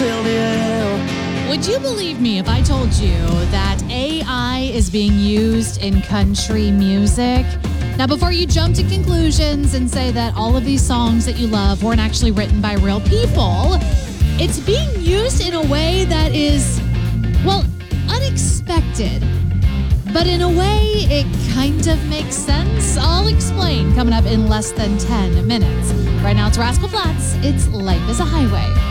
till the end. Would you believe me if I told you that AI is being used in country music? Now, before you jump to conclusions and say that all of these songs that you love weren't actually written by real people, it's being used in a way that is, well, unexpected. But in a way, it kind of makes sense. I'll explain coming up in less than 10 minutes. Right now, it's Rascal Flatts. It's Life is a Highway.